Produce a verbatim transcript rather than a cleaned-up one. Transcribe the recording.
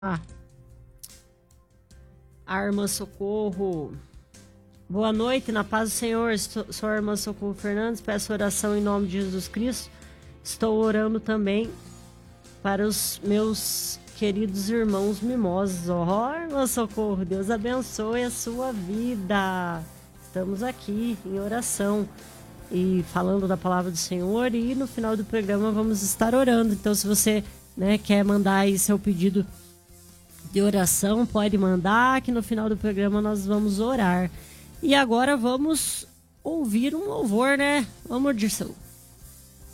Ah, a irmã Socorro. Boa noite, na paz do Senhor. Sou sou a irmã Socorro Fernandes, peço oração em nome de Jesus Cristo. Estou orando também para os meus queridos irmãos mimosos. Ó, oh, irmã Socorro, Deus abençoe a sua vida. Estamos aqui em oração e falando da palavra do Senhor, e no final do programa vamos estar orando. Então, se você, né, quer mandar aí seu pedido de oração, pode mandar, que no final do programa nós vamos orar. E agora vamos ouvir um louvor, né? Vamos, Dirceu.